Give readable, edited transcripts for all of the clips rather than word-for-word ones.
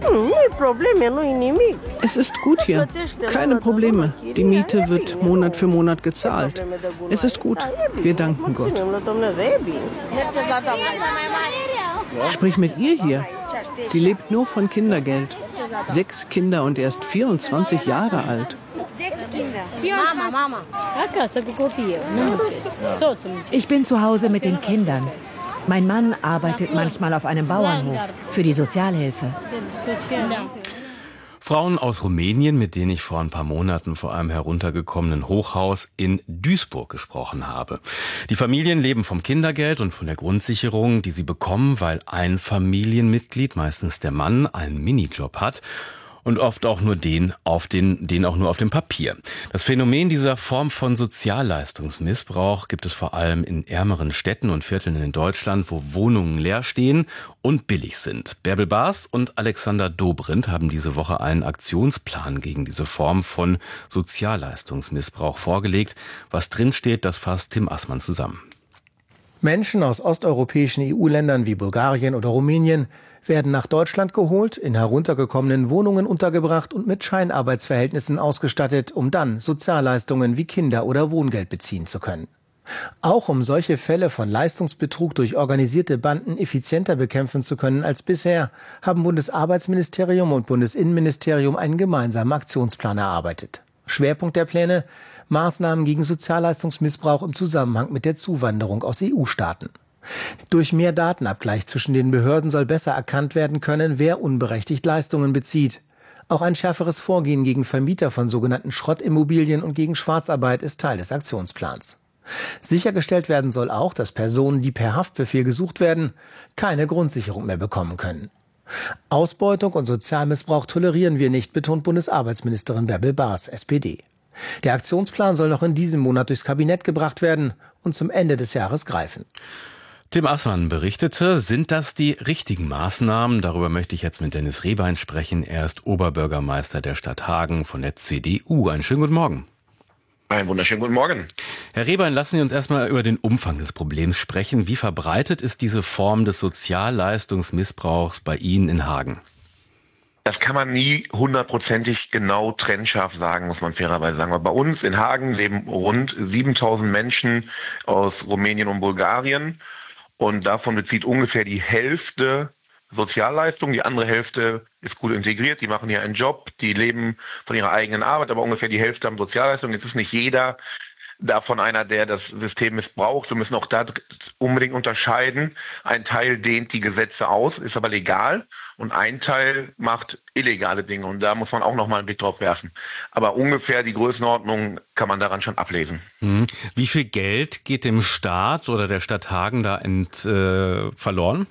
Es ist gut hier. Keine Probleme. Die Miete wird Monat für Monat gezahlt. Es ist gut. Wir danken Gott. Sprich mit ihr hier. Die lebt nur von Kindergeld. 6 Kinder und erst 24 Jahre alt. 6 Kinder. Mama. Ich bin zu Hause mit den Kindern. Mein Mann arbeitet manchmal auf einem Bauernhof für die Sozialhilfe. Frauen aus Rumänien, mit denen ich vor ein paar Monaten vor einem heruntergekommenen Hochhaus in Duisburg gesprochen habe. Die Familien leben vom Kindergeld und von der Grundsicherung, die sie bekommen, weil ein Familienmitglied, meistens der Mann, einen Minijob hat. Und oft auch nur den auch nur auf dem Papier. Das Phänomen dieser Form von Sozialleistungsmissbrauch gibt es vor allem in ärmeren Städten und Vierteln in Deutschland, wo Wohnungen leer stehen und billig sind. Bärbel Baas und Alexander Dobrindt haben diese Woche einen Aktionsplan gegen diese Form von Sozialleistungsmissbrauch vorgelegt. Was drinsteht, das fasst Tim Assmann zusammen. Menschen aus osteuropäischen EU-Ländern wie Bulgarien oder Rumänien werden nach Deutschland geholt, in heruntergekommenen Wohnungen untergebracht und mit Scheinarbeitsverhältnissen ausgestattet, um dann Sozialleistungen wie Kinder- oder Wohngeld beziehen zu können. Auch um solche Fälle von Leistungsbetrug durch organisierte Banden effizienter bekämpfen zu können als bisher, haben Bundesarbeitsministerium und Bundesinnenministerium einen gemeinsamen Aktionsplan erarbeitet. Schwerpunkt der Pläne: Maßnahmen gegen Sozialleistungsmissbrauch im Zusammenhang mit der Zuwanderung aus EU-Staaten. Durch mehr Datenabgleich zwischen den Behörden soll besser erkannt werden können, wer unberechtigt Leistungen bezieht. Auch ein schärferes Vorgehen gegen Vermieter von sogenannten Schrottimmobilien und gegen Schwarzarbeit ist Teil des Aktionsplans. Sichergestellt werden soll auch, dass Personen, die per Haftbefehl gesucht werden, keine Grundsicherung mehr bekommen können. Ausbeutung und Sozialmissbrauch tolerieren wir nicht, betont Bundesarbeitsministerin Bärbel Baas, SPD. Der Aktionsplan soll noch in diesem Monat durchs Kabinett gebracht werden und zum Ende des Jahres greifen. Tim Assmann berichtete, sind das die richtigen Maßnahmen? Darüber möchte ich jetzt mit Dennis Rehbein sprechen. Er ist Oberbürgermeister der Stadt Hagen von der CDU. Einen schönen guten Morgen. Einen wunderschönen guten Morgen. Herr Rehbein, lassen Sie uns erstmal über den Umfang des Problems sprechen. Wie verbreitet ist diese Form des Sozialleistungsmissbrauchs bei Ihnen in Hagen? Das kann man nie hundertprozentig genau trennscharf sagen, muss man fairerweise sagen. Aber bei uns in Hagen leben rund 7.000 Menschen aus Rumänien und Bulgarien. Und davon bezieht ungefähr die Hälfte Sozialleistung. Die andere Hälfte ist gut integriert. Die machen hier einen Job, die leben von ihrer eigenen Arbeit, aber ungefähr die Hälfte haben Sozialleistung. Jetzt ist nicht jeder davon einer, der das System missbraucht. Wir müssen auch da unbedingt unterscheiden. Ein Teil dehnt die Gesetze aus, ist aber legal, und ein Teil macht illegale Dinge. Und da muss man auch noch mal einen Blick drauf werfen. Aber ungefähr die Größenordnung kann man daran schon ablesen. Wie viel Geld geht dem Staat oder der Stadt Hagen da verloren?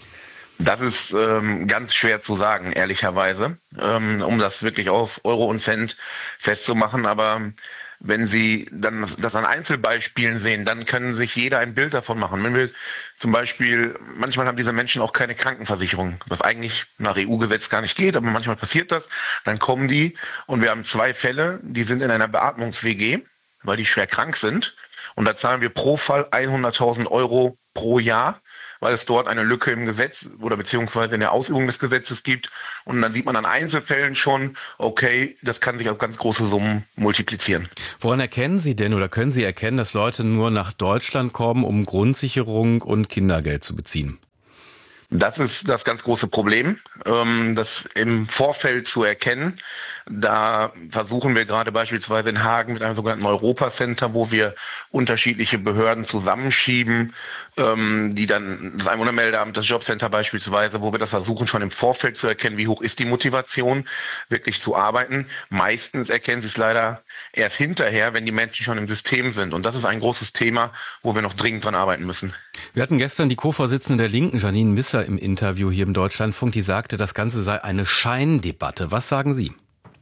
Das ist ganz schwer zu sagen, ehrlicherweise, um das wirklich auf Euro und Cent festzumachen. Aber wenn Sie dann das an Einzelbeispielen sehen, dann können sich jeder ein Bild davon machen. Wenn wir zum Beispiel, manchmal haben diese Menschen auch keine Krankenversicherung, was eigentlich nach EU-Gesetz gar nicht geht, aber manchmal passiert das. Dann kommen die und wir haben 2 Fälle, die sind in einer Beatmungs-WG, weil die schwer krank sind. Und da zahlen wir pro Fall 100.000 Euro pro Jahr, weil es dort eine Lücke im Gesetz oder beziehungsweise in der Ausübung des Gesetzes gibt. Und dann sieht man an Einzelfällen schon, okay, das kann sich auf ganz große Summen multiplizieren. Woran erkennen Sie denn oder können Sie erkennen, dass Leute nur nach Deutschland kommen, um Grundsicherung und Kindergeld zu beziehen? Das ist das ganz große Problem, das im Vorfeld zu erkennen. Da versuchen wir gerade beispielsweise in Hagen mit einem sogenannten Europa-Center, wo wir unterschiedliche Behörden zusammenschieben, die dann das Einwohnermeldeamt, das Jobcenter beispielsweise, wo wir das versuchen schon im Vorfeld zu erkennen, wie hoch ist die Motivation, wirklich zu arbeiten. Meistens erkennen sie es leider erst hinterher, wenn die Menschen schon im System sind. Und das ist ein großes Thema, wo wir noch dringend dran arbeiten müssen. Wir hatten gestern die Co-Vorsitzende der Linken, Janine Misser, im Interview hier im Deutschlandfunk, die sagte, das Ganze sei eine Scheindebatte. Was sagen Sie?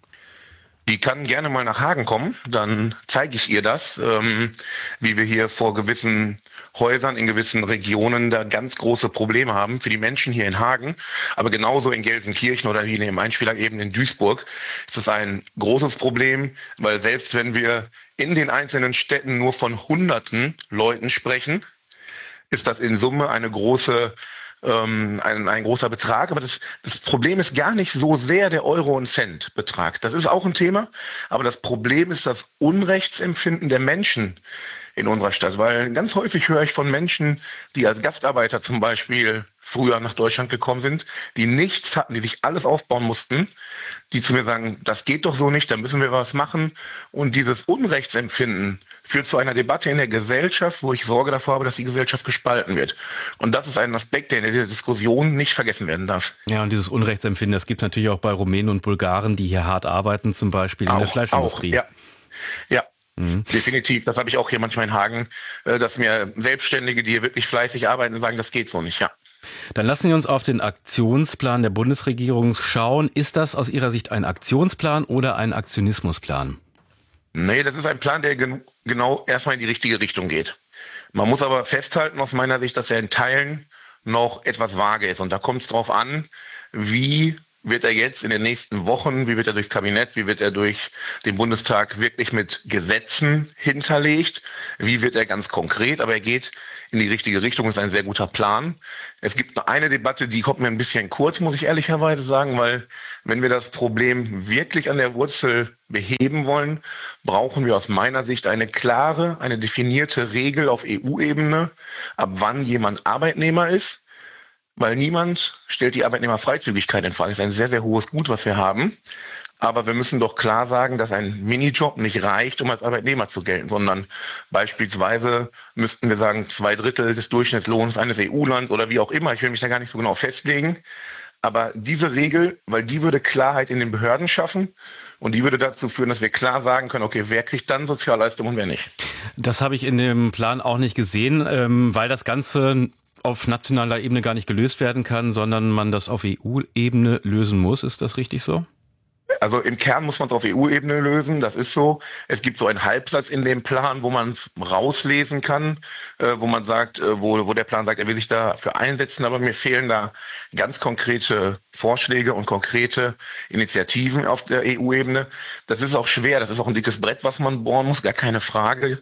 Die kann gerne mal nach Hagen kommen, dann zeige ich ihr das, wie wir hier vor gewissen Häusern in gewissen Regionen da ganz große Probleme haben für die Menschen hier in Hagen. Aber genauso in Gelsenkirchen oder wie im Einspieler eben in Duisburg ist das ein großes Problem, weil selbst wenn wir in den einzelnen Städten nur von Hunderten Leuten sprechen, ist das in Summe eine große ein großer Betrag. Aber das Problem ist gar nicht so sehr der Euro- und Cent-Betrag. Das ist auch ein Thema. Aber das Problem ist das Unrechtsempfinden der Menschen in unserer Stadt. Weil ganz häufig höre ich von Menschen, die als Gastarbeiter zum Beispiel früher nach Deutschland gekommen sind, die nichts hatten, die sich alles aufbauen mussten, die zu mir sagen, das geht doch so nicht, da müssen wir was machen. Und dieses Unrechtsempfinden führt zu einer Debatte in der Gesellschaft, wo ich Sorge davor habe, dass die Gesellschaft gespalten wird. Und das ist ein Aspekt, der in der Diskussion nicht vergessen werden darf. Ja, und dieses Unrechtsempfinden, das gibt es natürlich auch bei Rumänen und Bulgaren, die hier hart arbeiten, zum Beispiel in der Fleischindustrie. Ja. Definitiv. Das habe ich auch hier manchmal in Hagen, dass mir Selbstständige, die hier wirklich fleißig arbeiten, sagen, das geht so nicht, ja. Dann lassen Sie uns auf den Aktionsplan der Bundesregierung schauen. Ist das aus Ihrer Sicht ein Aktionsplan oder ein Aktionismusplan? Nee, das ist ein Plan, der genau erstmal in die richtige Richtung geht. Man muss aber festhalten aus meiner Sicht, dass er in Teilen noch etwas vage ist. Und da kommt es drauf an, wie wird er jetzt in den nächsten Wochen, wie wird er durchs Kabinett, wie wird er durch den Bundestag wirklich mit Gesetzen hinterlegt, wie wird er ganz konkret, aber er geht in die richtige Richtung, ist ein sehr guter Plan. Es gibt noch eine Debatte, die kommt mir ein bisschen kurz, muss ich ehrlicherweise sagen, weil wenn wir das Problem wirklich an der Wurzel beheben wollen, brauchen wir aus meiner Sicht eine klare, eine definierte Regel auf EU-Ebene, ab wann jemand Arbeitnehmer ist. Weil niemand stellt die Arbeitnehmerfreizügigkeit in Frage. Das ist ein sehr, sehr hohes Gut, was wir haben. Aber wir müssen doch klar sagen, dass ein Minijob nicht reicht, um als Arbeitnehmer zu gelten, sondern beispielsweise müssten wir sagen, 2/3 des Durchschnittslohns eines EU-Lands oder wie auch immer. Ich will mich da gar nicht so genau festlegen. Aber diese Regel, weil die würde Klarheit in den Behörden schaffen und die würde dazu führen, dass wir klar sagen können, okay, wer kriegt dann Sozialleistungen und wer nicht. Das habe ich in dem Plan auch nicht gesehen, weil das Ganze auf nationaler Ebene gar nicht gelöst werden kann, sondern man das auf EU-Ebene lösen muss. Ist das richtig so? Also im Kern muss man es auf EU-Ebene lösen, das ist so. Es gibt so einen Halbsatz in dem Plan, wo man es rauslesen kann, wo man sagt, wo der Plan sagt, er will sich dafür einsetzen, aber mir fehlen da ganz konkrete Vorschläge und konkrete Initiativen auf der EU-Ebene. Das ist auch schwer, das ist auch ein dickes Brett, was man bohren muss, gar keine Frage.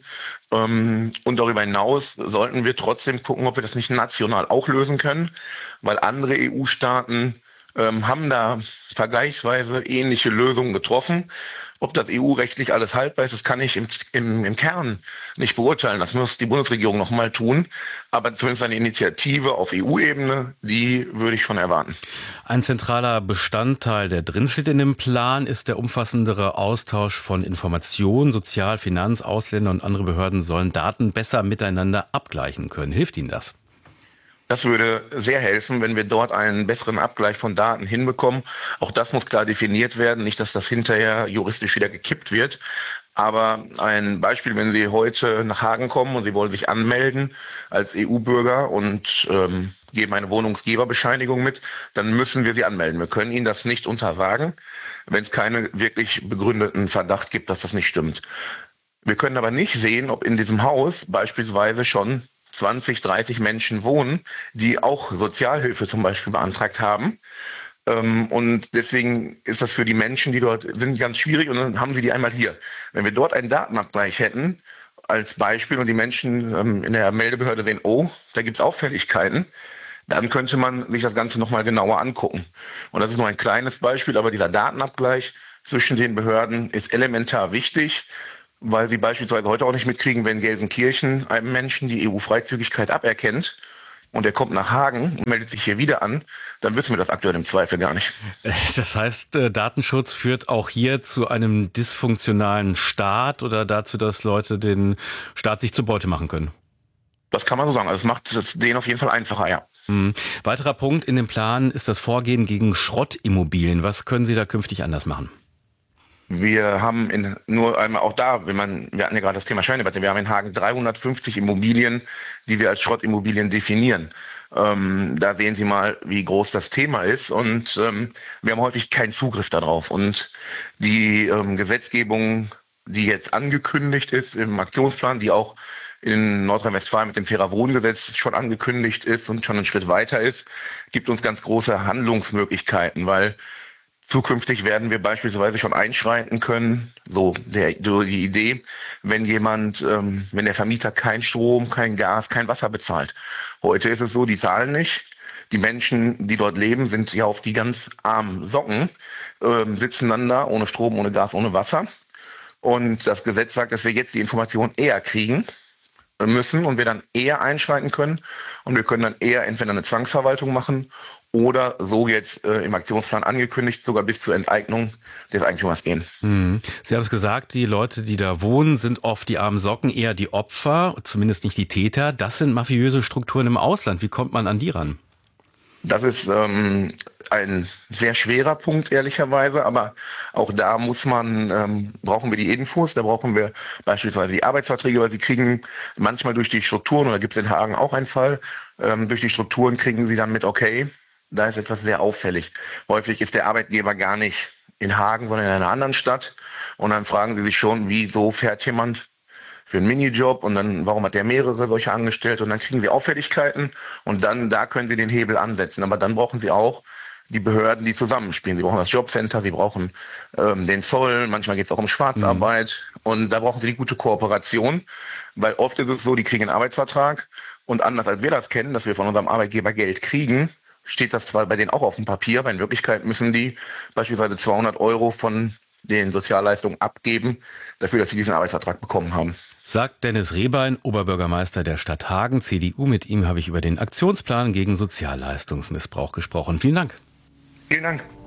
Und darüber hinaus sollten wir trotzdem gucken, ob wir das nicht national auch lösen können, weil andere EU-Staaten haben da vergleichsweise ähnliche Lösungen getroffen. Ob das EU-rechtlich alles haltbar ist, das kann ich im Kern nicht beurteilen. Das muss die Bundesregierung noch mal tun. Aber zumindest eine Initiative auf EU-Ebene, die würde ich schon erwarten. Ein zentraler Bestandteil, der drinsteht in dem Plan, ist der umfassendere Austausch von Informationen. Sozial-, Finanz-, Ausländer und andere Behörden sollen Daten besser miteinander abgleichen können. Hilft Ihnen das? Das würde sehr helfen, wenn wir dort einen besseren Abgleich von Daten hinbekommen. Auch das muss klar definiert werden, nicht, dass das hinterher juristisch wieder gekippt wird. Aber ein Beispiel, wenn Sie heute nach Hagen kommen und Sie wollen sich anmelden als EU-Bürger und geben eine Wohnungsgeberbescheinigung mit, dann müssen wir Sie anmelden. Wir können Ihnen das nicht untersagen, wenn es keinen wirklich begründeten Verdacht gibt, dass das nicht stimmt. Wir können aber nicht sehen, ob in diesem Haus beispielsweise schon 20, 30 Menschen wohnen, die auch Sozialhilfe zum Beispiel beantragt haben. Und deswegen ist das für die Menschen, die dort sind, ganz schwierig. Und dann haben sie die einmal hier. Wenn wir dort einen Datenabgleich hätten, als Beispiel, und die Menschen in der Meldebehörde sehen, oh, da gibt es Auffälligkeiten, dann könnte man sich das Ganze nochmal genauer angucken. Und das ist nur ein kleines Beispiel, aber dieser Datenabgleich zwischen den Behörden ist elementar wichtig, weil sie beispielsweise heute auch nicht mitkriegen, wenn Gelsenkirchen einem Menschen die EU-Freizügigkeit aberkennt und er kommt nach Hagen und meldet sich hier wieder an, dann wissen wir das aktuell im Zweifel gar nicht. Das heißt, Datenschutz führt auch hier zu einem dysfunktionalen Staat oder dazu, dass Leute den Staat sich zur Beute machen können? Das kann man so sagen. Also es macht es denen auf jeden Fall einfacher, ja. Weiterer Punkt in dem Plan ist das Vorgehen gegen Schrottimmobilien. Was können Sie da künftig anders machen? Wir haben nur einmal auch da, wir hatten ja gerade das Thema Scheindebatte, wir haben in Hagen 350 Immobilien, die wir als Schrottimmobilien definieren. Da sehen Sie mal, wie groß das Thema ist und wir haben häufig keinen Zugriff darauf. Und die Gesetzgebung, die jetzt angekündigt ist im Aktionsplan, die auch in Nordrhein-Westfalen mit dem Fairer Wohngesetz schon angekündigt ist und schon einen Schritt weiter ist, gibt uns ganz große Handlungsmöglichkeiten, weil zukünftig werden wir beispielsweise schon einschreiten können, so die Idee, wenn der Vermieter kein Strom, kein Gas, kein Wasser bezahlt. Heute ist es so, die zahlen nicht. Die Menschen, die dort leben, sind ja auf die ganz armen Socken, sitzen dann da ohne Strom, ohne Gas, ohne Wasser. Und das Gesetz sagt, dass wir jetzt die Information eher kriegen müssen und wir dann eher einschreiten können. Und wir können dann eher entweder eine Zwangsverwaltung machen oder so jetzt im Aktionsplan angekündigt, sogar bis zur Enteignung des Eigentümers gehen. Sie haben es gesagt, die Leute, die da wohnen, sind oft die armen Socken, eher die Opfer, zumindest nicht die Täter. Das sind mafiöse Strukturen im Ausland. Wie kommt man an die ran? Das ist ein sehr schwerer Punkt, ehrlicherweise, aber auch da brauchen wir die Infos, da brauchen wir beispielsweise die Arbeitsverträge, weil sie kriegen manchmal durch die Strukturen, oder gibt es in Hagen auch einen Fall, durch die Strukturen kriegen sie dann mit, okay, da ist etwas sehr auffällig. Häufig ist der Arbeitgeber gar nicht in Hagen, sondern in einer anderen Stadt und dann fragen sie sich schon, wieso fährt jemand für einen Minijob und dann, warum hat der mehrere solche angestellt und dann kriegen sie Auffälligkeiten und dann, da können sie den Hebel ansetzen. Aber dann brauchen sie auch die Behörden, die zusammenspielen. Sie brauchen das Jobcenter, sie brauchen den Zoll, manchmal geht es auch um Schwarzarbeit und da brauchen sie die gute Kooperation, weil oft ist es so, die kriegen einen Arbeitsvertrag und anders als wir das kennen, dass wir von unserem Arbeitgeber Geld kriegen, steht das zwar bei denen auch auf dem Papier, aber in Wirklichkeit müssen die beispielsweise 200 € von den Sozialleistungen abgeben, dafür, dass sie diesen Arbeitsvertrag bekommen haben. Sagt Dennis Rehbein, Oberbürgermeister der Stadt Hagen, CDU. Mit ihm habe ich über den Aktionsplan gegen Sozialleistungsmissbrauch gesprochen. Vielen Dank. Vielen Dank.